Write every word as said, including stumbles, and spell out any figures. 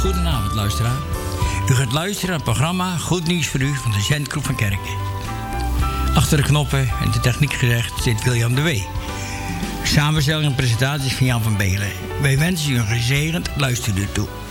Goedenavond, luisteraar. U gaat luisteren naar het programma Goed Nieuws voor U van de Zendgroep van Kerken. Achter de knoppen en de techniek gezegd zit William de Wee. Samenstelling en presentaties van Jan van Belen. Wij wensen u een gezegend luisterduur toe.